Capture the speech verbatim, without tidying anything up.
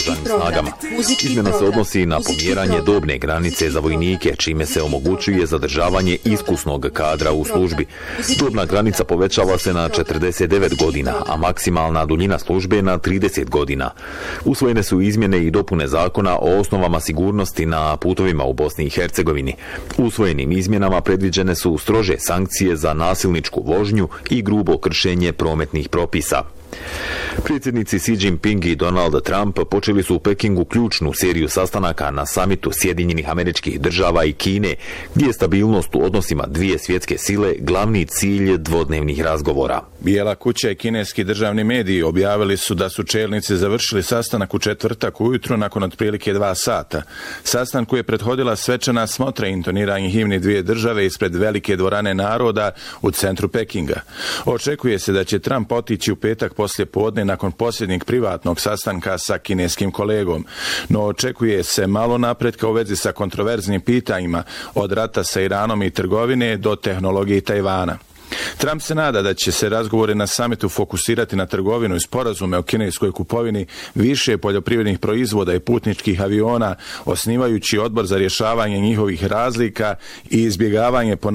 oružanim snagama. Izmjena se odnosi na pomjeranje dobne granice za vojnike, čime se omogućuje zadržavanje iskusnog kadra u službi. Dobna granica povećava se na četrdeset devet godina, a maksimalna duljina službe na trideset godina. Usvojene su izmjene i dopune zakona o osnovama sigurnosti na putovima u Bosni i Hercegovini. Usvojenim izmjenama predviđene su strože sankcije za nasilničku vožnju i grubo kršenje prometnih propisa. Predsjednici Xi Jinping i Donald Trump počeli su u Pekingu ključnu seriju sastanaka na samitu Sjedinjenih Američkih Država i Kine, gdje je stabilnost u odnosima dvije svjetske sile glavni cilj dvodnevnih razgovora. Bijela kuća i kineski državni mediji objavili su da su čelnici završili sastanak u četvrtak ujutro nakon otprilike dva sata. Sastanku je prethodila svečana smotra i intoniranje himni dvije države ispred velike dvorane naroda u centru Pekinga. Očekuje se da će Trump otići u petak poslije podne nakon posljednjeg privatnog sastanka sa kineskim kolegom, no očekuje se malo napretka u vezi sa kontroverznim pitanjima od rata sa Iranom i trgovine do tehnologije Tajvana. Trump se nada da će se razgovori na samitu fokusirati na trgovinu i sporazume o kineskoj kupovini više poljoprivrednih proizvoda i putničkih aviona, osnivajući odbor za rješavanje njihovih razlika i izbjegavanje ponašanja